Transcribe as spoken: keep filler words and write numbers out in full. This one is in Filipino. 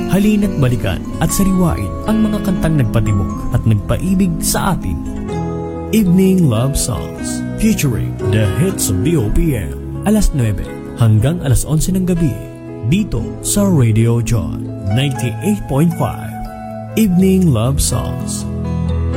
Halina't balikan at sariwain ang mga kantang nagpatibok at nagpaibig sa atin. Evening Love Songs featuring the hits of D O P M. Alas nuwebe hanggang alas onse ng gabi dito sa Radio John ninety-eight point five. Evening Love Songs.